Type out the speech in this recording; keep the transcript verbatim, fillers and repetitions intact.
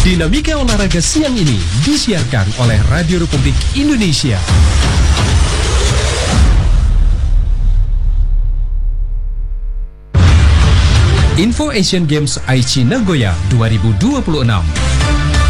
Dinamika olahraga siang ini disiarkan oleh Radio Republik Indonesia. Info Asian Games Aichi Nagoya dua ribu dua puluh enam.